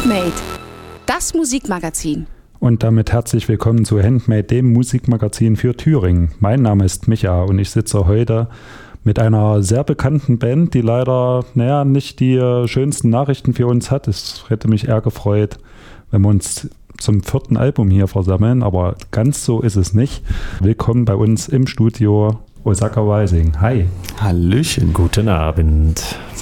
Handmade, das Musikmagazin. Und damit herzlich willkommen zu Handmade, dem Musikmagazin für Thüringen. Mein Name ist Micha und ich sitze heute mit einer sehr bekannten Band, die leider nicht die schönsten Nachrichten für uns hat. Es hätte mich eher gefreut, wenn wir uns zum 4. Album hier versammeln, aber ganz so ist es nicht. Willkommen bei uns im Studio, Osaka Rising. Hi. Hallöchen. Guten Abend.